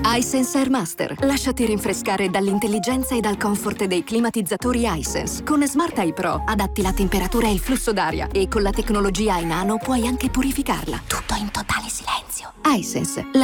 iSense Airmaster. Lasciati rinfrescare dall'intelligenza e dal comfort dei climatizzatori iSense. Con Smart Eye Pro adatti la temperatura e il flusso d'aria e con la tecnologia iNano puoi anche purificarla. Tutto in totale silenzio. iSense.